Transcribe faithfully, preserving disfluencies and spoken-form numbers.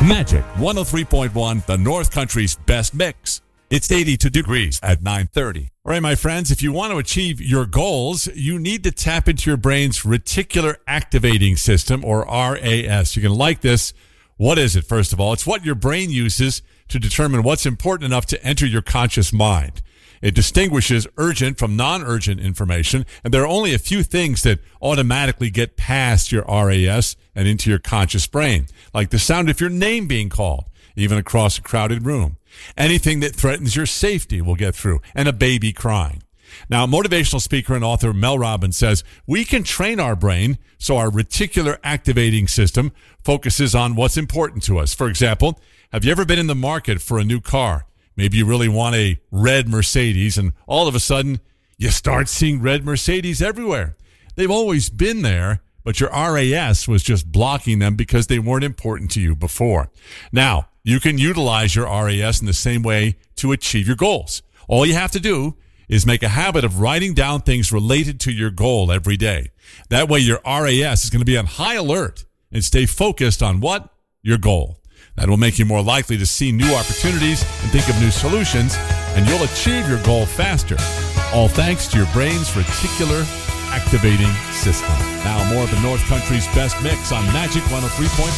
Magic one oh three point one, the North Country's best mix. It's eighty-two degrees at nine thirty. All right, my friends, if you want to achieve your goals, you need to tap into your brain's reticular activating system, or R A S. You're going to like this. What is it, first of all? It's what your brain uses to determine what's important enough to enter your conscious mind. It distinguishes urgent from non-urgent information, and there are only a few things that automatically get past your R A S and into your conscious brain, like the sound of your name being called, even across a crowded room. Anything that threatens your safety will get through, and a baby crying. Now, motivational speaker and author Mel Robbins says we can train our brain so our reticular activating system focuses on what's important to us. For example, have you ever been in the market for a new car? Maybe you really want a red Mercedes, and all of a sudden, you start seeing red Mercedes everywhere. They've always been there, but your R A S was just blocking them because they weren't important to you before. Now, you can utilize your R A S in the same way to achieve your goals. All you have to do is make a habit of writing down things related to your goal every day. That way, your R A S is going to be on high alert and stay focused on what? Your goal. That will make you more likely to see new opportunities and think of new solutions, and you'll achieve your goal faster. All thanks to your brain's reticular activating system. Now, more of the North Country's best mix on Magic one oh three point one.